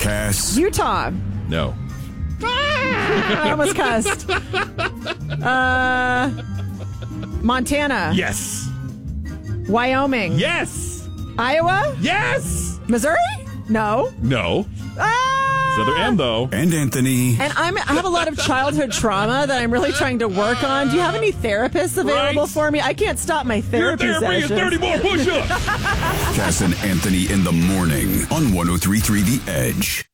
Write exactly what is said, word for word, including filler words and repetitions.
Cass. Utah. No. I almost cussed. Uh, Montana. Yes. Wyoming. Yes. Iowa. Yes. Missouri? No. No. Ah! It's another M, though. And Anthony. And I'm, I have a lot of childhood trauma that I'm really trying to work on. Do you have any therapists available Right. for me? I can't stop my Your therapy therapy is sessions. thirty more push-ups. Cass and Anthony in the morning on one oh three point three The Edge.